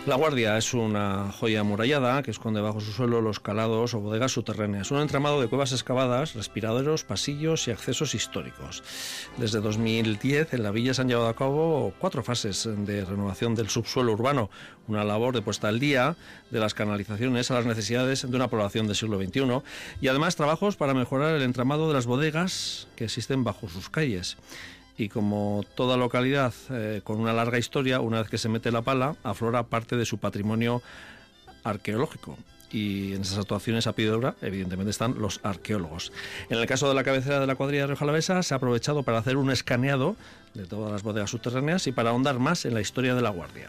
La Guardia es una joya amurallada que esconde bajo su suelo los calados o bodegas subterráneas, un entramado de cuevas excavadas, respiraderos, pasillos y accesos históricos. Desde 2010 en la villa se han llevado a cabo 4 fases de renovación del subsuelo urbano, una labor de puesta al día de las canalizaciones a las necesidades de una población del siglo XXI y además trabajos para mejorar el entramado de las bodegas que existen bajo sus calles. Y como toda localidad con una larga historia, una vez que se mete la pala, aflora parte de su patrimonio arqueológico. Y en esas actuaciones a pie de obra, evidentemente, están los arqueólogos. En el caso de la cabecera de la cuadrilla de Rioja Alavesa, se ha aprovechado para hacer un escaneado de todas las bodegas subterráneas y para ahondar más en la historia de La Guardia.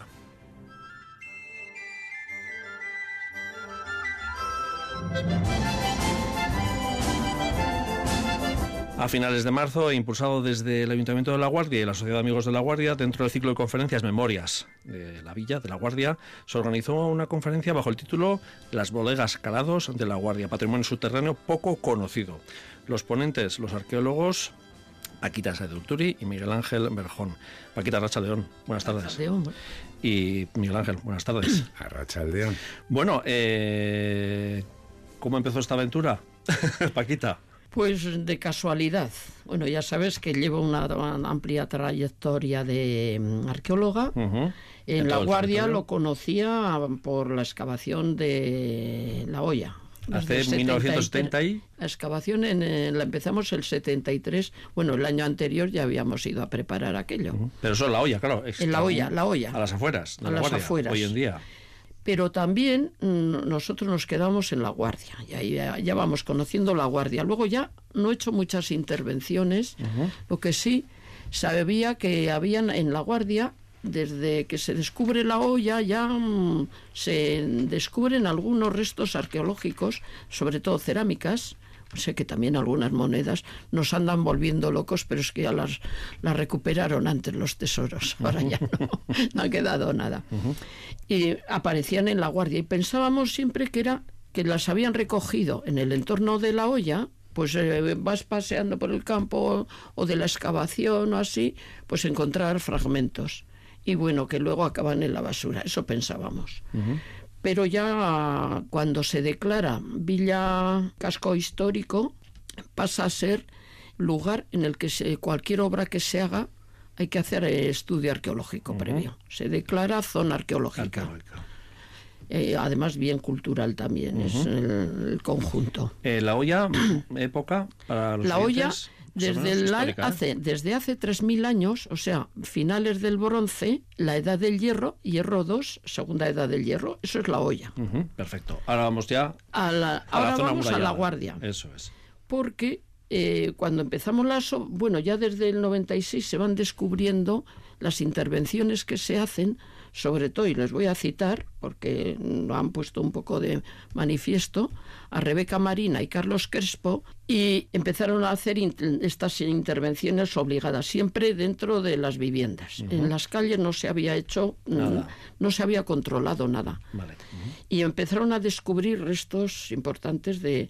A finales de marzo, e impulsado desde el Ayuntamiento de La Guardia y la Sociedad de Amigos de La Guardia, dentro del ciclo de conferencias Memorias de la Villa de La Guardia, se organizó una conferencia bajo el título Las bodegas calados de La Guardia, patrimonio subterráneo poco conocido. Los ponentes, los arqueólogos Paquita Sáez de Urturi y Miguel Ángel Berjón. Paquita, arratsaldeón, buenas tardes. Arratsaldeón. Y Miguel Ángel, buenas tardes. Arratsaldeón. Bueno, ¿cómo empezó esta aventura, Paquita? Pues de casualidad. Bueno, ya sabes que llevo una amplia trayectoria de arqueóloga. En La Guardia lo conocía por la excavación de La Hoya. Hace 1970 y... La excavación la empezamos el 73. Bueno, el año anterior ya habíamos ido a preparar aquello. Pero eso es La Hoya, claro. En La Hoya. A las afueras de a La las Guardia, afueras. hoy en día. Pero también nosotros nos quedamos en La Guardia, y ahí ya vamos conociendo La Guardia. Luego ya no he hecho muchas intervenciones, lo que sí sabía que habían en La Guardia, desde que se descubre La Hoya, ya se descubren algunos restos arqueológicos, sobre todo cerámicas. Sé que también algunas monedas nos andan volviendo locos, pero es que ya las recuperaron antes los tesoros. Ahora ya no ha quedado nada. Y aparecían en La Guardia y pensábamos siempre que las habían recogido en el entorno de La Hoya. Pues vas paseando por el campo o de la excavación o así, pues encontrar fragmentos. Y bueno, que luego acaban en la basura. Eso pensábamos. Pero ya cuando se declara Villa Casco Histórico, pasa a ser lugar en el que cualquier obra que se haga hay que hacer estudio arqueológico previo. Se declara zona arqueológica. Además, bien cultural también, es el conjunto. La Hoya, época para los La Hoya, desde hace 3.000 años, o sea, finales del bronce, la edad del hierro, hierro 2, segunda edad del hierro, eso es La Hoya. Perfecto. Ahora vamos ya ahora vamos a La Guardia. Eso es. Porque cuando empezamos bueno, ya desde el 96 se van descubriendo las intervenciones que se hacen, sobre todo, y les voy a citar, porque lo han puesto un poco de manifiesto, a Rebeca Marina y Carlos Crespo, y empezaron a hacer estas intervenciones obligadas, siempre dentro de las viviendas. En las calles no se había hecho nada, no se había controlado nada. Vale. Y empezaron a descubrir restos importantes de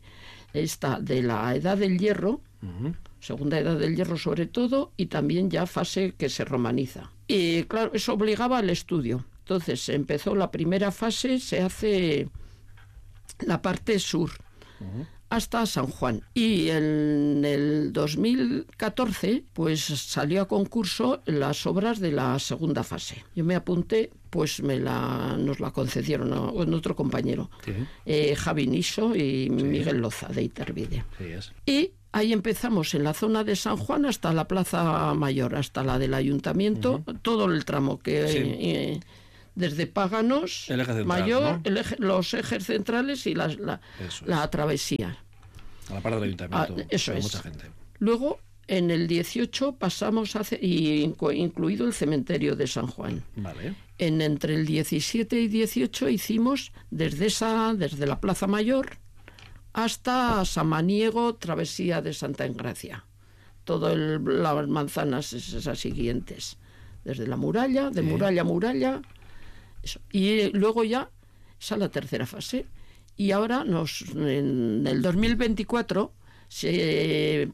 la edad del hierro, segunda edad del hierro sobre todo, y también ya fase que se romaniza. Y claro, eso obligaba al estudio. Entonces empezó la primera fase, se hace la parte sur, hasta San Juan. Y en el 2014, pues salió a concurso las obras de la segunda fase. Yo me apunté, pues nos la concedieron otro compañero, Javi Niso y Miguel Loza, de Itervide. Y ahí empezamos en la zona de San Juan hasta la Plaza Mayor, hasta la del Ayuntamiento, todo el tramo que... desde Páganos, el eje central, Mayor, ¿no? Los ejes centrales y la travesía. A la par del Ayuntamiento. Eso es. Mucha gente. Luego, en el 18 pasamos incluido el cementerio de San Juan. Vale. Entre el 17 y 18 hicimos desde la Plaza Mayor hasta Samaniego, travesía de Santa Engracia. Todas las manzanas esas siguientes. Desde la muralla, muralla a muralla. Eso. Y luego ya, esa es la tercera fase. Y ahora, en el 2024, se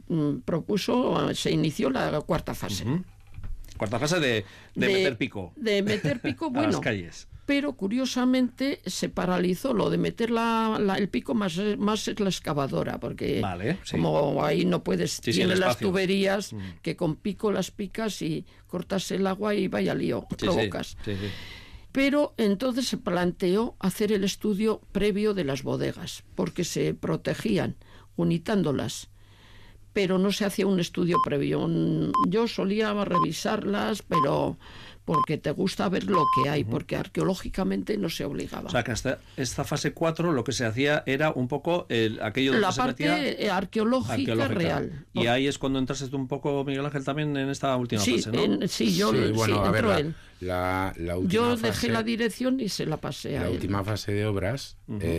inició la cuarta fase. Cuarta fase de meter pico. De meter pico, bueno. A las calles. pero curiosamente se paralizó lo de meter el pico más es la excavadora, porque como ahí no puedes, tienes las tuberías que con pico las picas y cortas el agua y vaya lío, provocas. Sí. Pero entonces se planteó hacer el estudio previo de las bodegas, porque se protegían unitándolas, pero no se hacía un estudio previo. Yo solía revisarlas, pero porque te gusta ver lo que hay, porque arqueológicamente no se obligaba. O sea, que hasta esta fase 4 lo que se hacía era un poco aquello de la parte arqueológica real. Y ahí es cuando entraste tú un poco, Miguel Ángel, también en esta última fase, ¿no? Él. La última Yo fase, dejé la dirección y se la pasé a él. La última fase de obras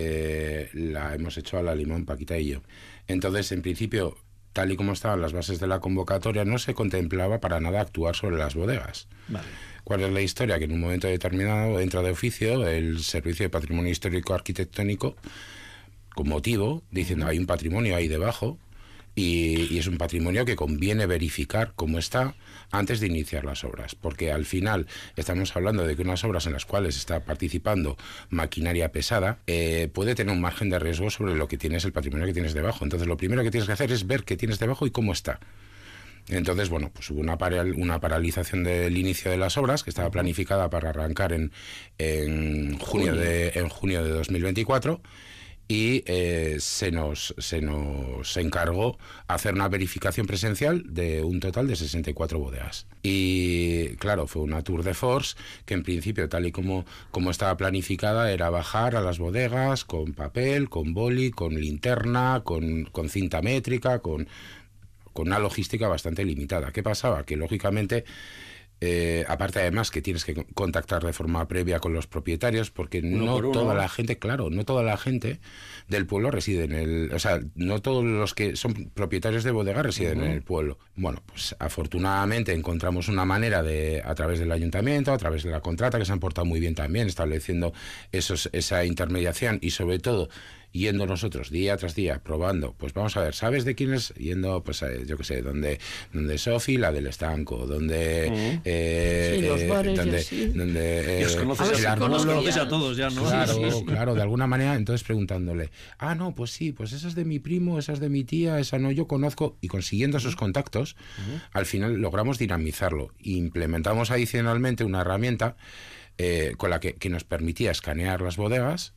la hemos hecho a la limón, Paquita y yo. Entonces, en principio, tal y como estaban las bases de la convocatoria, no se contemplaba para nada actuar sobre las bodegas. Vale. ¿Cuál es la historia? Que en un momento determinado entra de oficio el Servicio de Patrimonio Histórico Arquitectónico con motivo, diciendo hay un patrimonio ahí debajo y es un patrimonio que conviene verificar cómo está antes de iniciar las obras, porque al final estamos hablando de que unas obras en las cuales está participando maquinaria pesada puede tener un margen de riesgo sobre lo que tienes, el patrimonio que tienes debajo. Entonces lo primero que tienes que hacer es ver qué tienes debajo y cómo está. Entonces, bueno, pues hubo una paralización del inicio de las obras, que estaba planificada para arrancar en junio de 2024, y se nos encargó hacer una verificación presencial de un total de 64 bodegas. Y claro, fue una tour de force que en principio, tal y como estaba planificada, era bajar a las bodegas con papel, con boli, con linterna, con cinta métrica, con una logística bastante limitada. ¿Qué pasaba? Que lógicamente, aparte además que tienes que contactar de forma previa con los propietarios, porque no toda la gente del pueblo reside en el... O sea, no todos los que son propietarios de bodega residen en el pueblo. Bueno, pues afortunadamente encontramos una manera a través del ayuntamiento, a través de la contrata, que se han portado muy bien también, estableciendo esa intermediación y sobre todo yendo nosotros día tras día probando. Pues vamos a ver, ¿sabes de quién es? Yendo, pues yo qué sé, donde Sofi, la del estanco, donde los bares donde os conoces a todos ya, ¿no? Claro, de alguna manera. Entonces preguntándole, no, pues sí, pues esa es de mi primo, esa es de mi tía, esa no, yo conozco, y consiguiendo esos contactos, al final logramos dinamizarlo. Implementamos adicionalmente una herramienta con la que nos permitía escanear las bodegas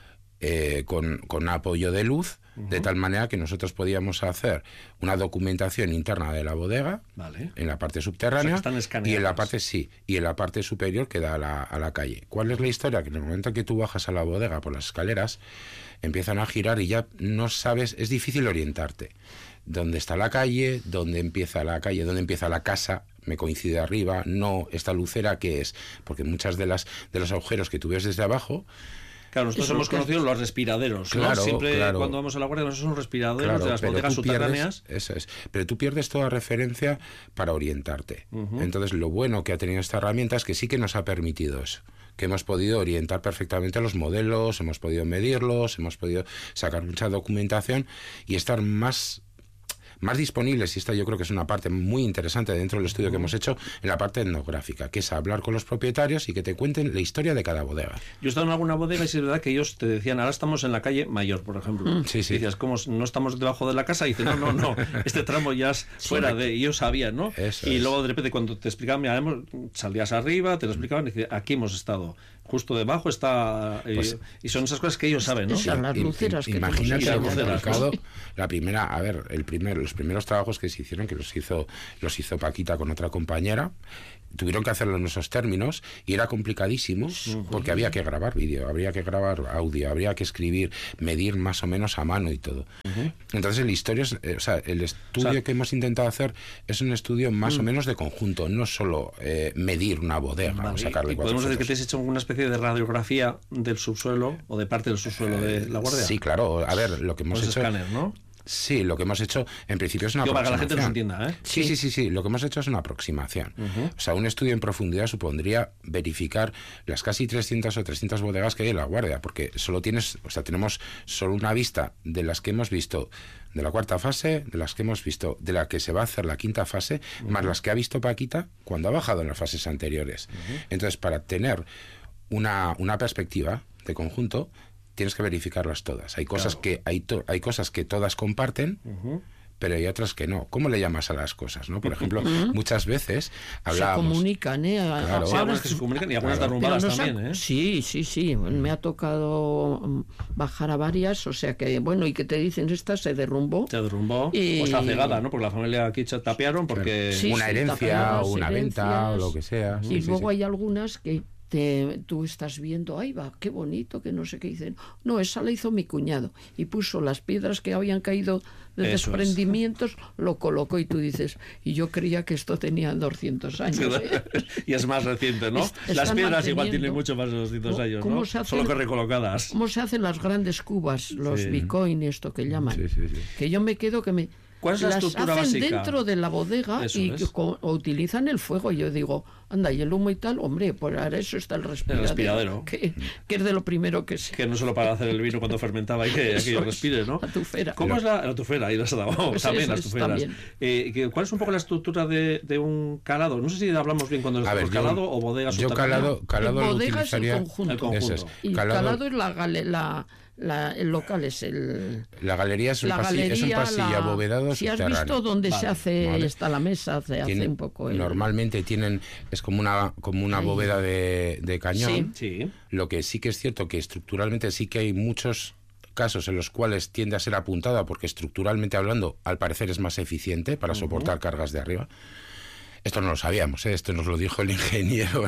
con apoyo de luz, de tal manera que nosotros podíamos hacer una documentación interna de la bodega, en la parte subterránea, y en la parte superior que da a la calle. ¿Cuál es la historia? Que en el momento que tú bajas a la bodega por las escaleras, empiezan a girar y ya no sabes, es difícil orientarte. ¿Dónde está la calle? ¿Dónde empieza la calle? ¿Dónde empieza la casa? Me coincide arriba. No, esta lucera, ¿qué es? Porque muchas de los agujeros que tú ves desde abajo... Claro, nosotros hemos conocido los respiraderos, ¿no? Siempre cuando vamos a la guardia, nosotros son respiraderos de las bodegas subterráneas. Eso es. Pero tú pierdes toda referencia para orientarte. Entonces, lo bueno que ha tenido esta herramienta es que sí que nos ha permitido eso. Que hemos podido orientar perfectamente los modelos, hemos podido medirlos, hemos podido sacar mucha documentación y estar más disponibles, y esta yo creo que es una parte muy interesante dentro del estudio que hemos hecho, en la parte etnográfica, que es hablar con los propietarios y que te cuenten la historia de cada bodega. Yo he estado en alguna bodega y es verdad que ellos te decían, ahora estamos en la calle Mayor, por ejemplo. Sí. Y decías, ¿cómo no estamos debajo de la casa? Y dices, no, este tramo ya es fuera de... Y ellos sabían, ¿no? Y luego de repente cuando te explicaban, mira, salías arriba, te lo explicaban y decías, aquí hemos estado. Justo debajo está... y son esas cosas que ellos saben, ¿no? Las luceras imagínate la primera... los primeros trabajos que se hicieron, que los hizo Paquita con otra compañera, tuvieron que hacerlo en esos términos y era complicadísimo porque había que grabar vídeo, habría que grabar audio, habría que escribir, medir más o menos a mano y todo. Entonces el estudio que hemos intentado hacer es un estudio más o menos de conjunto, no solo medir una bodega o sacarle cuatro ¿podemos fotos. decir que te has hecho una especie de radiografía del subsuelo o de parte del subsuelo de la guardia? Sí, claro. A ver, lo que hemos hecho... escáner, ¿no? Sí, lo que hemos hecho en principio es una para que aproximación. la gente nos entienda, ¿eh? Sí. Lo que hemos hecho es una aproximación. O sea, un estudio en profundidad supondría verificar las casi 300 o 300 bodegas que hay en la guardia, porque tenemos solo una vista de las que hemos visto de la cuarta fase, de las que hemos visto de la que se va a hacer la quinta fase, más las que ha visto Paquita cuando ha bajado en las fases anteriores. Entonces, para tener una perspectiva de conjunto, tienes que verificarlas todas. Hay cosas que hay cosas que todas comparten, pero hay otras que no. ¿Cómo le llamas a las cosas, no? Por ejemplo, muchas veces hablábamos... Se comunican, ¿eh? Claro. Sí, algunas que se comunican y algunas derrumbadas también, ¿eh? Sí. Me ha tocado bajar a varias, o sea que, bueno, y que te dicen, esta se derrumbó. Se derrumbó, o está cegada, ¿no? Porque la familia aquí tapiaron porque... Sí, una herencia o una venta o lo que sea. Y luego hay algunas que tú estás viendo, ¡ay va, qué bonito! Que no sé qué dicen. No, esa la hizo mi cuñado y puso las piedras que habían caído de desprendimientos, lo colocó y tú dices, y yo creía que esto tenía 200 años. Y es más reciente, ¿no? Las piedras igual tienen mucho más de 200 años, ¿no? Solo que recolocadas. ¿Cómo se hacen las grandes cubas, los Bitcoin, esto que llaman? Sí. Que yo me quedo que me... ¿Cuál es la estructura hacen básica? Dentro de la bodega o utilizan el fuego. Y yo digo, anda, y el humo y tal, hombre, pues para eso está el respiradero. Que es de lo primero que sé. Que no solo para hacer el vino cuando fermentaba y que aquello respire, ¿no? La tufera. ¿Cómo es la tufera? Ahí las ha dado. Pues también las tuferas. ¿Cuál es un poco la estructura de un calado? No sé si hablamos bien cuando es calado o bodega subterránea. Calado lo bodega utilizaría... es el conjunto. Y calado es el local, es el... La galería es un pasillo abovedado si subterráneo. has visto dónde se hace está la mesa, se hace un poco... Normalmente es como una bóveda de cañón. Sí. Lo que sí que es cierto que estructuralmente sí que hay muchos casos en los cuales tiende a ser apuntada porque estructuralmente hablando al parecer es más eficiente para soportar cargas de arriba. Esto no lo sabíamos, ¿eh? Esto nos lo dijo el ingeniero,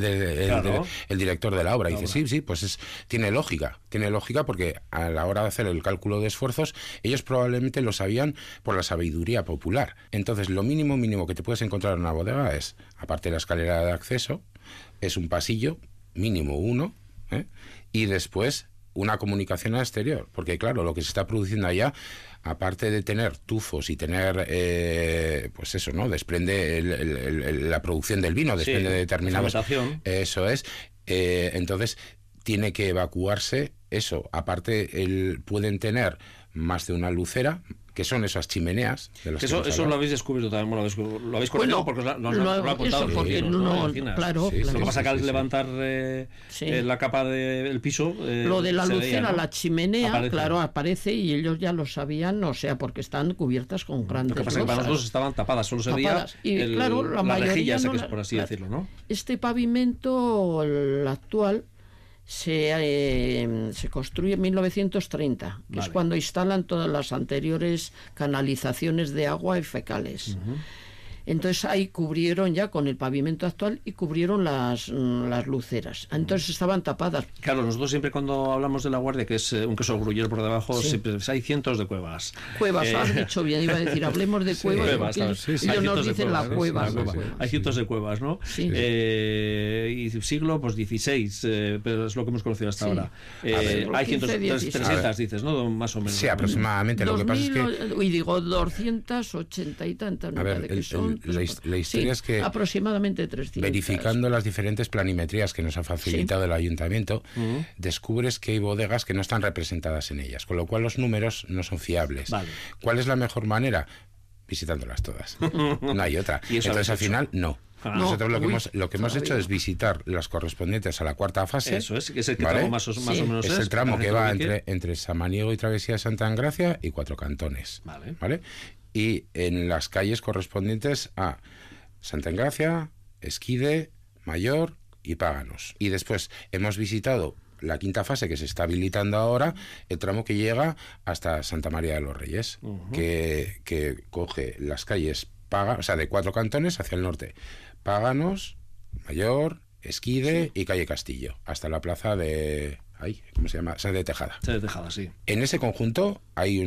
el director de la obra. Y dice, sí, pues tiene lógica porque a la hora de hacer el cálculo de esfuerzos, ellos probablemente lo sabían por la sabiduría popular. Entonces, lo mínimo que te puedes encontrar en una bodega es, aparte de la escalera de acceso, es un pasillo, mínimo uno, y después una comunicación al exterior, porque claro, lo que se está produciendo allá, aparte de tener tufos y tener, pues eso, ¿no? Desprende la producción del vino, desprende determinadas... Eso es. Entonces, tiene que evacuarse eso. Aparte, pueden tener más de una lucera, que son esas chimeneas. De las eso lo habéis descubierto también, lo habéis conocido porque lo ha contado. Claro. Lo que pasa que al levantar la capa del piso... lo de la lucera, la chimenea, aparece y ellos ya lo sabían, o sea, porque están cubiertas con grandes losas. Lo que pasa es que para nosotros estaban tapadas, solo se veía la rejilla esa, que es por así decirlo, ¿no? Este pavimento, el actual... Se construye en 1930, que es cuando instalan todas las anteriores canalizaciones de agua y fecales. Entonces ahí cubrieron ya con el pavimento actual y cubrieron las luceras. Entonces estaban tapadas. Claro, nosotros siempre cuando hablamos de La Guardia, que es un queso gruyere por debajo, siempre hay cientos de cuevas. Has dicho bien, iba a decir, hablemos de cuevas. Ellos nos dicen la cueva. Hay cientos de cuevas, ¿no? Sí. Y siglo, pues 16, pero es lo que hemos conocido hasta ahora. Hay 300, dices, ¿no? Más o menos. Sí, aproximadamente. Lo que pasa es que... 280 y tantas, no sé qué son. La historia es que aproximadamente 300. Verificando las diferentes planimetrías que nos ha facilitado el ayuntamiento, descubres que hay bodegas que no están representadas en ellas, con lo cual los números no son fiables. ¿Cuál es la mejor manera? Visitándolas todas. No hay otra. Entonces al final no. Nosotros lo que hemos hecho es visitar las correspondientes a la cuarta fase. Eso es, que es el tramo más o menos es el tramo que va entre Samaniego y Travesía de Santa Engracia y Cuatro Cantones. ¿Vale? Y en las calles correspondientes a Santa Engracia, Esquide, Mayor y Páganos. Y después hemos visitado la quinta fase que se está habilitando ahora, el tramo que llega hasta Santa María de los Reyes, que coge las calles de Cuatro Cantones hacia el norte. Páganos, Mayor, Esquide y calle Castillo, hasta la plaza de... ¿cómo se llama? Sede de Tejada. Sede de Tejada, sí. En ese conjunto hay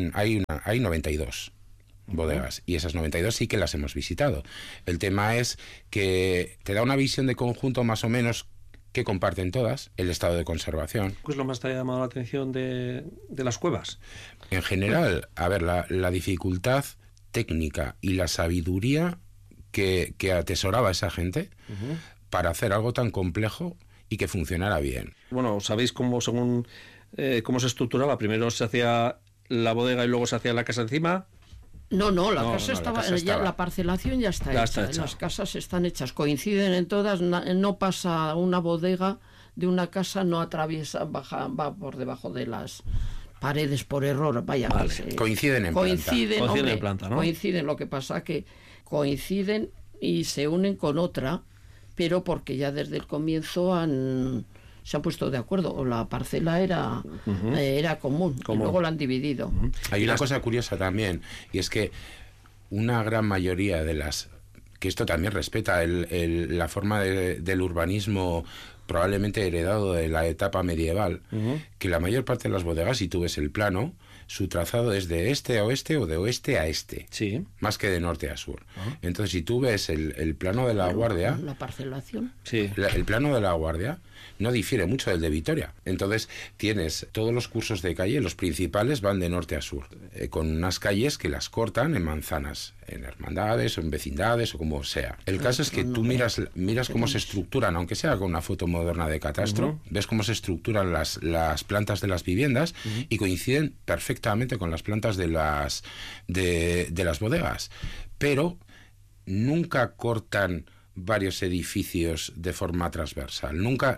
92 bodegas, y esas 92 sí que las hemos visitado. El tema es que te da una visión de conjunto más o menos que comparten todas, el estado de conservación. ¿Qué es lo más te ha llamado la atención de las cuevas? En general, a ver, la dificultad técnica y la sabiduría que atesoraba esa gente para hacer algo tan complejo y que funcionara bien. Bueno, ¿sabéis cómo cómo se estructuraba? Primero se hacía la bodega y luego se hacía la casa encima. No, la No, casa no, estaba, la casa estaba. la parcelación ya está Ya hecha, está hecha. las casas están hechas, coinciden en todas, no pasa una bodega de una casa, no atraviesa, va por debajo de las paredes por error, vaya. Vale. Coinciden en planta. Coinciden hombre, en planta, ¿no? coinciden, lo que pasa que coinciden y se unen con otra, pero porque ya desde el comienzo se han puesto de acuerdo, o la parcela era común, y luego la han dividido. Hay una cosa curiosa también, y es que una gran mayoría de las... que esto también respeta la forma del urbanismo probablemente heredado de la etapa medieval, que la mayor parte de las bodegas, si tú ves el plano, su trazado es de este a oeste o de oeste a este, Sí. más que de norte a sur. Entonces, si tú ves el plano de la Guardia, La parcelación. Sí. el plano de la Guardia no difiere mucho del de Vitoria. Entonces tienes todos los cursos de calle, los principales van de norte a sur, con unas calles que las cortan en manzanas, en hermandades o en vecindades o como sea. El caso es que tú miras cómo se estructuran, aunque sea con una foto moderna de catastro, ves cómo se estructuran las plantas de las viviendas y coinciden perfectamente con las plantas de las bodegas. Pero nunca cortan varios edificios de forma transversal.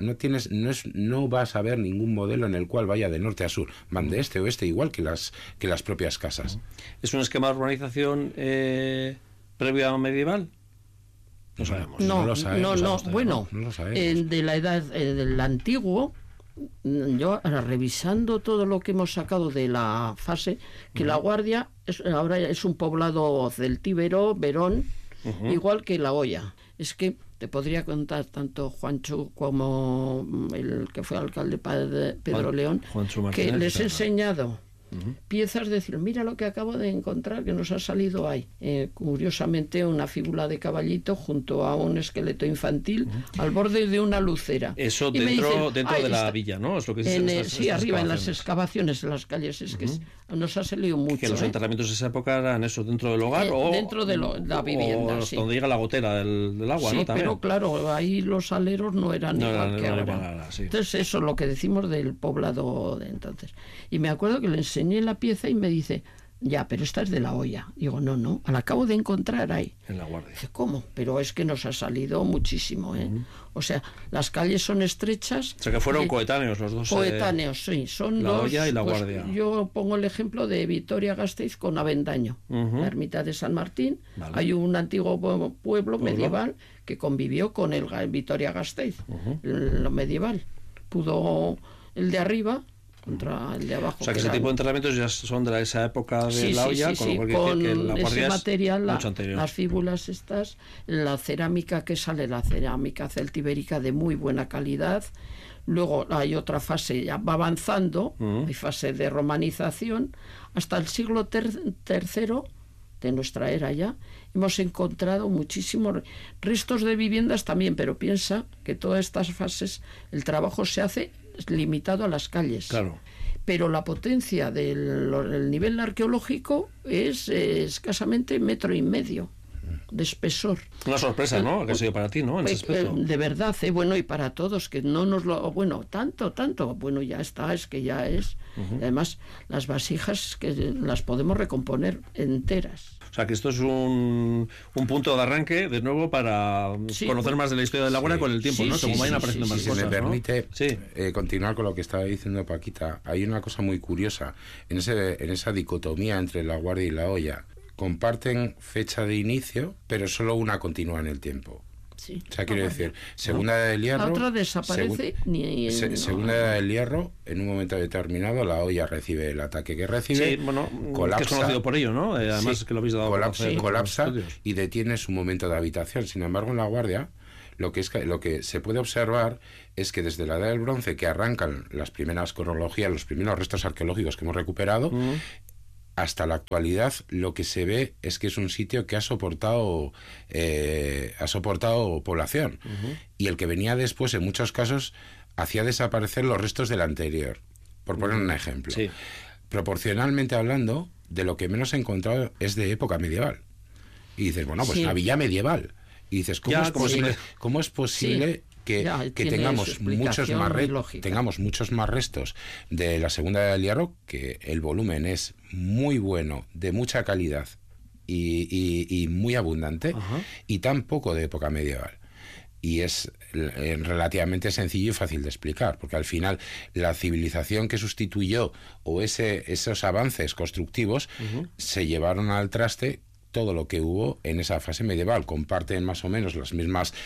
No vas a ver ningún modelo en el cual vaya de norte a sur. Van de este a oeste igual que las propias casas. ¿Es un esquema de urbanización previo a medieval? No sabemos. No lo sabemos. Bueno, No lo sabemos. de la edad del antiguo, yo ahora revisando todo lo que hemos sacado de la fase, que la Guardia ahora es un poblado celtíbero, Verón, igual que La Hoya. Es que te podría contar tanto Juancho como el que fue alcalde Pedro León, Juancho que Martínez, les he claro. enseñado piezas de decir, mira lo que acabo de encontrar que nos ha salido ahí. Curiosamente, una fíbula de caballito junto a un esqueleto infantil al borde de una lucera. Eso Y me dentro dicen, de la está- villa, ¿no? Es lo que sí, arriba en las excavaciones, en las calles. Es que nos ha salido mucho. Que los enterramientos de esa época eran eso, dentro del hogar o dentro de la vivienda, o sí. donde llega la gotera del agua, Sí, ¿no? También. pero claro, ahí los aleros no eran No igual eran- que no eran ahora. igual ahora, sí. Entonces eso es lo que decimos del poblado de entonces. Y me acuerdo que le enseñé la pieza y me dice, ya, pero esta es de La Hoya. Digo, no, la acabo de encontrar ahí. En la Guardia. Dice, ¿cómo? Pero es que nos ha salido muchísimo, ¿eh? O sea, las calles son estrechas. O sea que fueron y- coetáneos los dos. Coetáneos, sí. Son La dos. Hoya y La pues, Guardia. yo pongo el ejemplo de Vitoria-Gasteiz con Avendaño, la ermita de San Martín. Vale. Hay un antiguo pueblo medieval que convivió con el Vitoria-Gasteiz, lo medieval. Pudo el de arriba contra el de abajo. O sea que ese era tipo de enterramientos ya son de esa época de La Hoya, con lo cual quiere con decir que la ese Guardia material, es mucho anterior. las fíbulas estas, la cerámica que sale, la cerámica celtibérica de muy buena calidad. Luego hay otra fase, ya va avanzando, hay fase de romanización. Hasta el siglo III de nuestra era ya, hemos encontrado muchísimos restos de viviendas también, pero piensa que todas estas fases, el trabajo se hace limitado a las calles. Claro. Pero la potencia del nivel arqueológico es escasamente 1,5 metros de espesor. Una sorpresa, ¿no? Que ha sido para ti, ¿no? En ese aspecto. De verdad, bueno, y para todos, que no nos lo... Bueno, tanto, bueno, ya está, es que ya es... Y además, las vasijas que las podemos recomponer enteras. O sea que esto es un punto de arranque, de nuevo, para Sí, conocer más de la historia de la Guardia con el tiempo, sí, ¿no? sí, Según vayan sí, apareciendo sí, más Si cosas, me permite ¿no? Sí. continuar con lo que estaba diciendo Paquita, hay una cosa muy curiosa en esa dicotomía entre La Guardia y La Hoya. Comparten fecha de inicio, pero solo una continúa en el tiempo. Sí. O sea, quiero decir, Segunda Edad del Hierro... La otra desaparece Segunda Edad del Hierro, en un momento determinado, La Hoya recibe el ataque que recibe, Sí, bueno, colapsa, que es conocido por ello, ¿no? Además sí, que lo habéis dado a conocer en colapsa los estudios. y detiene su momento de habitación. Sin embargo, en La Guardia, lo que se puede observar es que desde la Edad del Bronce, que arrancan las primeras cronologías, los primeros restos arqueológicos que hemos recuperado, hasta la actualidad lo que se ve es que es un sitio que ha soportado población. Y el que venía después, en muchos casos, hacía desaparecer los restos del anterior, por poner un ejemplo. Sí. Proporcionalmente hablando, de lo que menos he encontrado es de época medieval. Y dices, bueno, pues Sí. una villa medieval. Y dices, ¿cómo Ya, es como posible, si- cómo es posible Ya, que tiene su tengamos explicación muy lógica. tengamos muchos más restos de la Segunda Edad del Hierro, que el volumen es muy bueno, de mucha calidad, y muy abundante, y tan poco de época medieval. Y es relativamente sencillo y fácil de explicar, porque al final la civilización que sustituyó o esos avances constructivos se llevaron al traste todo lo que hubo en esa fase medieval. Comparten más o menos las mismas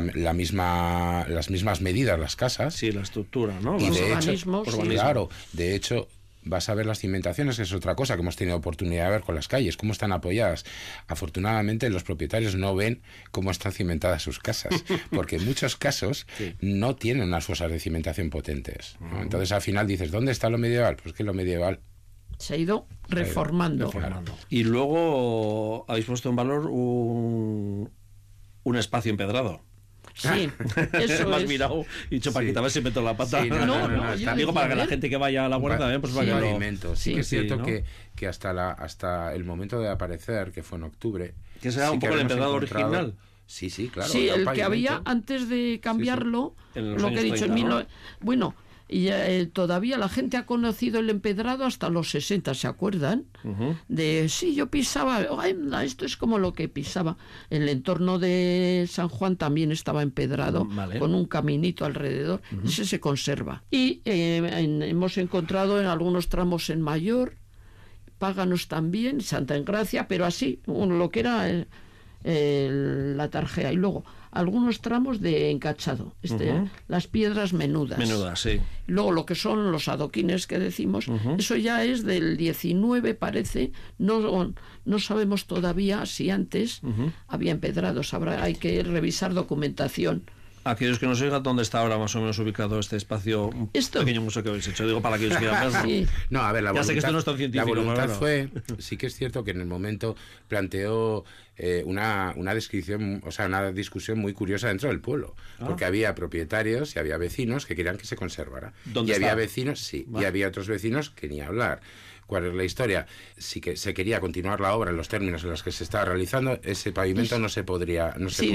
medidas las casas. Sí, la estructura, ¿no? Y Los de organismos, hecho, claro, de hecho vas a ver las cimentaciones, que es otra cosa que hemos tenido oportunidad de ver con las calles, cómo están apoyadas. Afortunadamente los propietarios no ven cómo están cimentadas sus casas, porque en muchos casos no tienen unas fosas de cimentación potentes, ¿no? Entonces al final dices, ¿dónde está lo medieval? Pues que lo medieval se ha ido reformando. Y luego habéis puesto en valor un espacio empedrado. Sí, eso me has es. mirado y dicho, Paquita, a ver si meto la pata. Sí, no, yo digo, para que la ver. gente que vaya a la huerta también, pues un vaya pavimento. Sí, que es cierto ¿no? que hasta el momento de aparecer, que fue en octubre, que será un poco el empedrado original. Sí, claro. Sí, el que pavimento. había antes de cambiarlo, En los lo que he años dicho, 30, ¿no? bueno, y todavía la gente ha conocido el empedrado hasta los 60, ¿se acuerdan? De, sí, yo pisaba, esto es como lo que pisaba. El entorno de San Juan también estaba empedrado, con un caminito alrededor, ese se conserva. Y hemos encontrado en algunos tramos en Mayor, Páganos también, Santa Engracia, pero así, lo que era la tarjea. Y luego algunos tramos de encachado, las piedras menudas. Sí. Luego lo que son los adoquines que decimos, eso ya es del 19, parece. No sabemos todavía si antes había empedrados. Hay que revisar documentación. Aquellos que nos oigan, ¿dónde está ahora más o menos ubicado este espacio, un pequeño museo que habéis hecho? Digo, para aquellos que quieran verlo. Sí. No, a ver, ya sé que esto no es tan científico. La voluntad pero fue, sí que es cierto que en el momento planteó una descripción, o sea, una discusión muy curiosa dentro del pueblo, porque había propietarios y había vecinos que querían que se conservara. ¿Dónde había está? vecinos, y había otros vecinos que ni hablar. ¿Cuál es la historia? Si que se quería continuar la obra en los términos en los que se estaba realizando, ese pavimento no se podía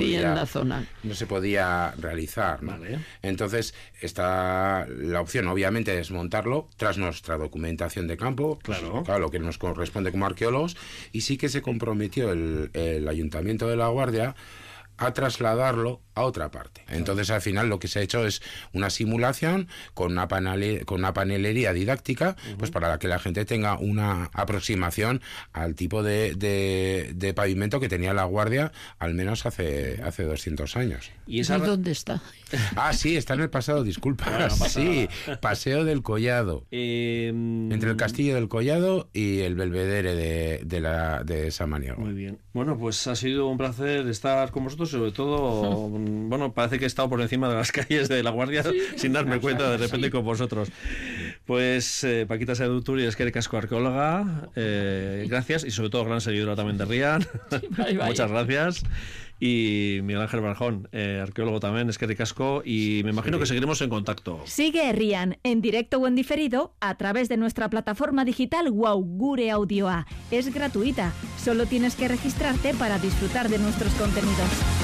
realizar, ¿no? Vale. Entonces está la opción, obviamente, de desmontarlo tras nuestra documentación de campo, Claro, lo que nos corresponde como arqueólogos, y sí que se comprometió el Ayuntamiento de La Guardia a trasladarlo a otra parte. Entonces, al final, lo que se ha hecho es una simulación con una panelería didáctica, pues para que la gente tenga una aproximación al tipo de pavimento que tenía La Guardia, al menos hace 200 años. ¿Y dónde está? Sí, está en el pasado, disculpa. Sí, Paseo del Collado. Entre el Castillo del Collado y el Belvedere de Samaniego. Muy bien. Bueno, pues ha sido un placer estar con vosotros, sobre todo, bueno, parece que he estado por encima de las calles de La Guardia sin darme cuenta de repente con vosotros. Pues Paquita Saedo-Uturi, eskerrik asko arqueóloga, gracias, y sobre todo gran seguidora también de Rian. Bye. Muchas gracias. Y Miguel Ángel Barjón, arqueólogo también, eskerrik asko, y me imagino que seguiremos en contacto. Sigue Rian en directo o en diferido a través de nuestra plataforma digital WOW Gure Audioa. Es gratuita, solo tienes que registrarte para disfrutar de nuestros contenidos.